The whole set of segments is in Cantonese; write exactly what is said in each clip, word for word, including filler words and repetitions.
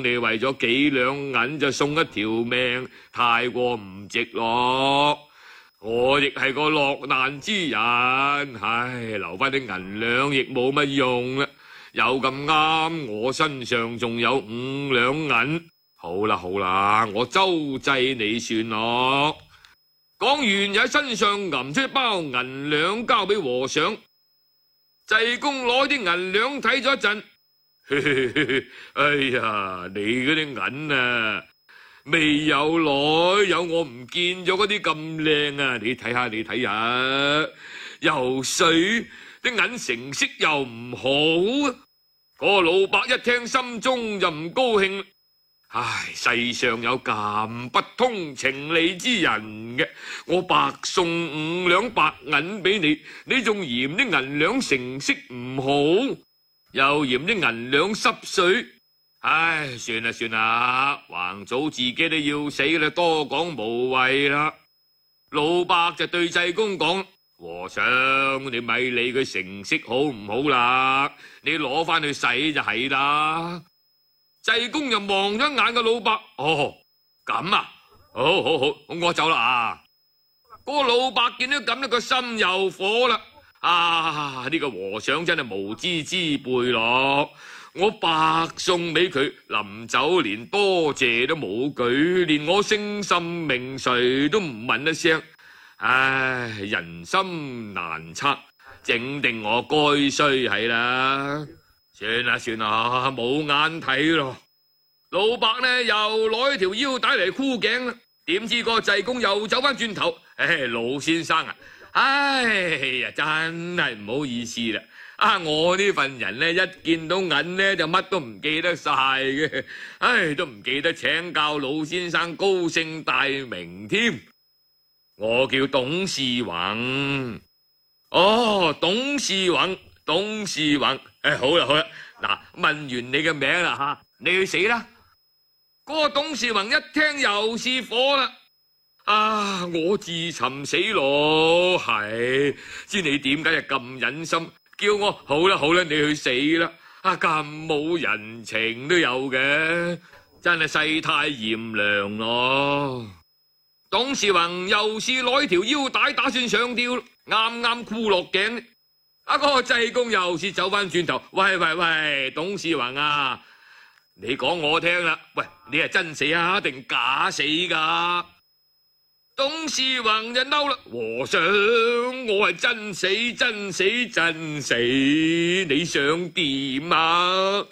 你為咗幾兩銀就送一條命，太過唔值咯。我亦係個落難之人，唉，留翻啲銀兩亦冇乜用啦。有咁啱，我身上仲有五兩銀。好啦好啦，我周濟你算咯。講完就喺身上揞出一包銀兩交俾和尚。濟公攞啲銀兩睇咗一陣，哎呀，你嗰啲銀啊，未有來，有我唔見咗嗰啲咁靚啊！你睇下，你睇下，又水啲銀成色又唔好啊！嗰個老伯一聽，心中就唔高興。唉，世上有咁不通情理之人嘅，我白送五兩白銀俾你，你仲嫌啲銀兩成色唔好，又嫌啲銀兩濕水。唉，算啦算啦，橫早自己都要死啦，多講無謂啦。老伯就對濟公講：和尚，你咪理佢成色好唔好啦，你攞翻去洗就係啦。濟公又望咗眼個老伯，哦，咁啊，好好好，我走啦啊！嗰個老伯見到咁咧，個心又火啦。啊，呢個和尚真係無知之輩咯！我白送俾佢，臨走連多謝都冇句，連我姓甚名誰都唔問一聲。唉，人心難測，整定我該衰係啦。算啦算啦，冇眼睇咯。老伯呢又攞條腰帶嚟箍頸啦，點知個濟公又走翻轉頭。唉，老先生啊，唉呀，真係唔好意思啦。啊，我呢份人呢，一見到銀呢就乜都唔記得晒嘅，唉，都唔記得請教老先生高姓大名添。我叫董事宏。哦，董事宏，董事宏。誒，好啦好啦，嗱，問完你嘅名啦吓，你去死啦！嗰個董事宏一聽又是火啦，啊，我自尋死路，係知你點解又咁忍心，叫我好啦好啦，你去死啦！啊，咁冇人情都有嘅，真係世態炎涼咯。董事宏又是攞條腰帶打算上吊，啱啱箍落頸。啊！嗰個濟公又是走翻轉頭，喂喂喂，董事宏啊，你講我聽啦，喂，你係真死啊定假死噶？董事宏就嬲啦，和尚，我係真死真死真死，你想點啊？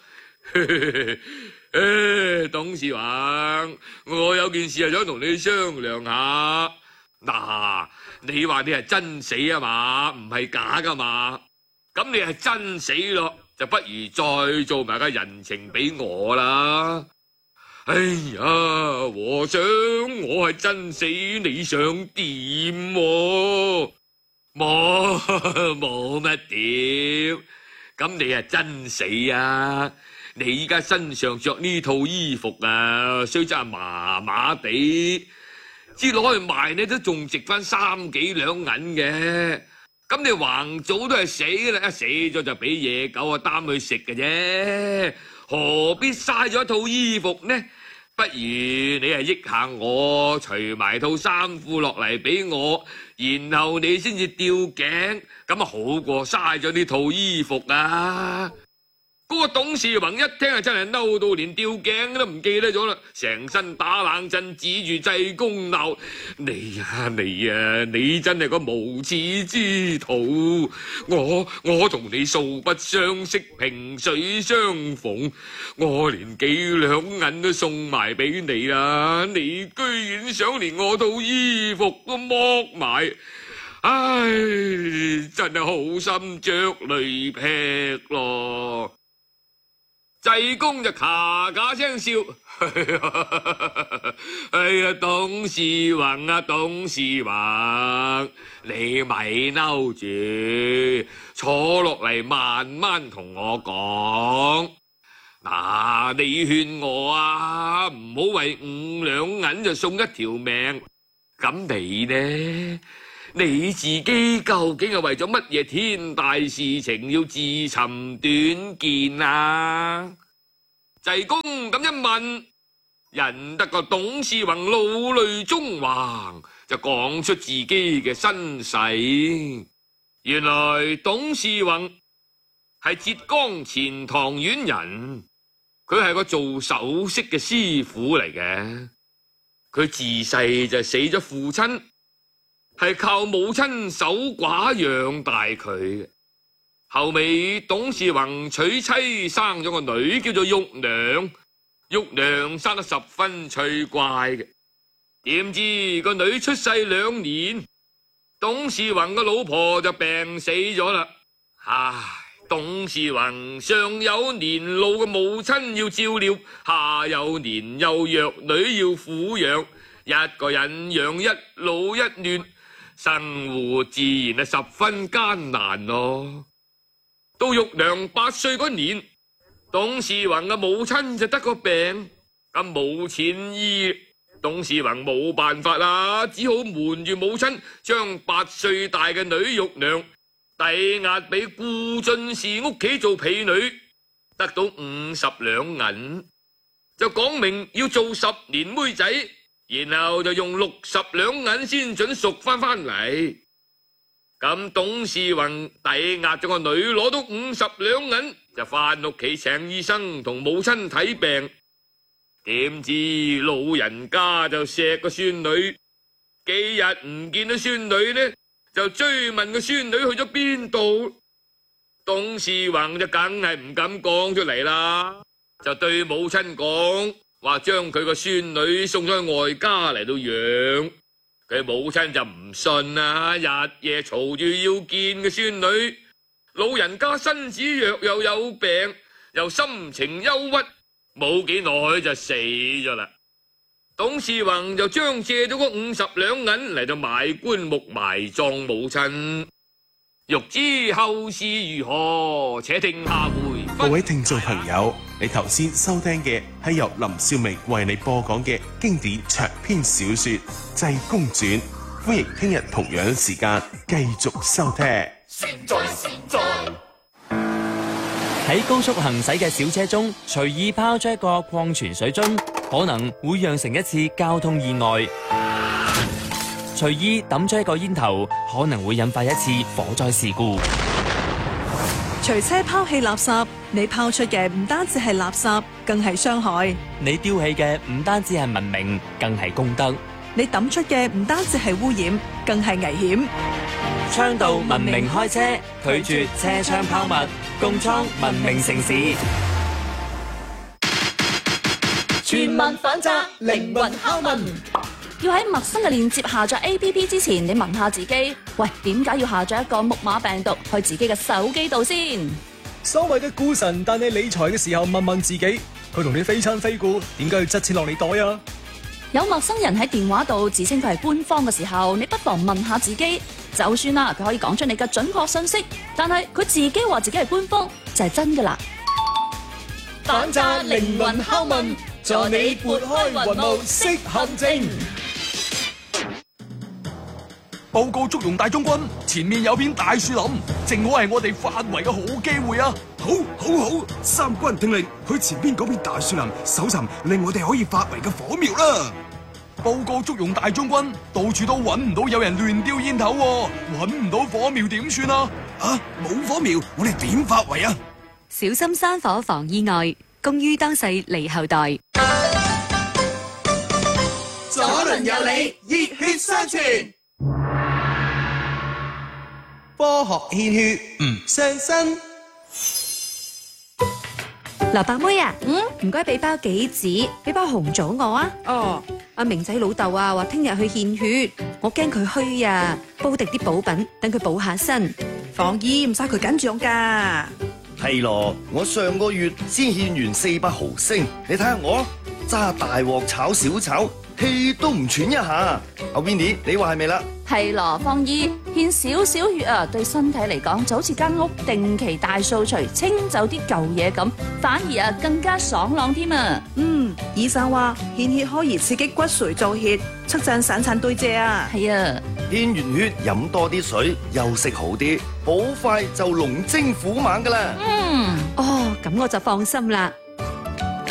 誒，董事宏，我有件事係想同你商量下。嗱，你話你係真死啊嘛，唔係假噶嘛？咁你係真死咯，就不如再做埋個人情俾我啦。哎呀，和尚，我係真死，你想點喎？冇冇乜點？咁你係真死啊？你依家身上着呢套衣服啊，雖則係麻麻地。知攞去賣呢都仲值翻三幾兩銀嘅，咁你橫早都係死啦，一死咗就俾野狗啊擔去食嘅啫，何必嘥咗一套衣服呢？不如你係益下我，除埋套衫褲落嚟俾我，然後你先至吊頸，咁啊好過嘥咗呢套衣服啊！嗰個董事宏一聽啊，真係嬲到連吊頸都唔記得咗啦，成身打冷震，指住濟公鬧：你啊你啊，你真係個無恥之徒！我我同你素不相識，萍水相逢，我連幾兩銀都送埋俾你啦，你居然想連我套衣服都剝埋！唉，真係好心着雷劈咯！濟公就咔咔聲笑，哎呀，董事宏啊，董事宏，你咪嬲住，坐落嚟慢慢同我講。嗱，你勸我啊，唔好為五兩銀就送一條命。咁你呢？你自己究竟係為咗乜嘢天大事情要自尋短見啊？ 濟公咁一問，引得個董事宏老淚縱橫，就講出自己嘅身世。原來董事宏係浙江錢塘縣人，佢係個做首飾嘅師傅嚟嘅。佢自細就死咗父親，係靠母親守寡養大佢嘅。後尾董事宏娶妻生咗個女叫做玉娘，玉娘生得十分趣怪嘅。點知個女出世兩年，董事宏個老婆就病死咗啦。唉，董事宏上有年老嘅母親要照料，下有年幼弱女要撫養，一個人養一老一嫩，生活自然係十分艱難咯。到玉娘八歲嗰年，董事宏嘅母親就得個病，咁冇錢醫，董事宏冇辦法啦，只好瞞住母親，將八歲大嘅女玉娘抵押俾顧進士屋企做婢女，得到五十兩銀，就講明要做十年妹仔，然後就用六十兩銀先准贖翻翻嚟。咁董事宏抵押咗個女，攞到五十兩銀，就翻屋企請醫生同母親睇病。點知老人家就錫個孫女，幾日唔見到孫女呢，就追問個孫女去咗邊度。董事宏就梗係唔敢講出嚟啦，就對母親講話將佢個孫女送咗去外家嚟到養。佢母親就唔信啊，日夜嘈住要見個孫女。老人家身子弱又有病，又心情憂鬱，冇幾耐就死咗啦。董事宏就將借咗嗰五十兩銀嚟到買棺木埋葬母親。欲知後事如何，且聽下回。 各位聽眾朋友，你頭先收聽嘅係由林少明為你播講嘅經典長篇小說《濟公傳》，歡迎聽日同樣時間繼續收聽。 善哉善哉。 喺高速行駛嘅小車中隨意拋出一個礦泉水樽，可能會釀成一次交通意外。隨意抌出一個煙頭，可能會引發一次火災事故。 隨車拋棄垃圾，你拋出嘅唔單止係垃圾，更係傷害。 你丟棄嘅唔單止係文明，更係公德。 你抌出嘅唔單止係污染，更係危險。 倡導文明開車，拒絕車窗拋物，共創文明城市。 全民反詐，靈魂拷問。 要喺陌生嘅鏈接下載 A P P 之前，你問下自己，喂，點解要下載一個木馬病毒去自己嘅手機度先？ 所謂嘅股神帶你理財嘅時候，問問自己，佢同你非親非故，點解要執錢落你袋啊？ 有陌生人喺電話度自稱佢係官方嘅時候，你不妨問下自己，就算啦，佢可以講出你嘅準確信息，但係佢自己話自己係官方，就係真噶啦。 反詐靈魂拷問，助你撥開雲霧識陷阱。 報告祝融大將軍，前面有片大樹林，正好係我哋發圍嘅好機會啊！ 好，好，好，三軍聽令，去前邊嗰片大樹林搜尋令我哋可以發圍嘅火苗啦！ 報告祝融大將軍，到處都揾唔到有人亂丟煙頭喎，揾唔到火苗點算啊？ 啊，冇火苗，我哋點發圍啊？ 小心山火防意外，公於當世利後代。 左鄰右里，熱血相傳。 科學獻血唔傷身。 羅伯妹啊，嗯，唔該俾包杞子，俾包紅棗我啊。 哦， 阿明仔老豆啊，話聽日去獻血，我驚佢虛啊，煲定啲補品，等佢補下身。 防醫唔使佢緊張噶。 係咯，我上個月先獻完四百毫升，你睇下我揸大鑊炒小炒，氣都唔喘一下。阿 Winnie， 你話係咪啦？ 係咯，方姨獻少少血啊，對身體嚟講就好似間屋定期大掃除，清走啲舊嘢咁，反而啊更加爽朗添啊！ 嗯，醫生話獻血可以刺激骨髓造血，促進新陳代謝啊！ 係啊， 獻完血飲多啲水，休息好啲，好快就龍精虎猛噶啦！ 嗯， 哦，咁我就放心啦。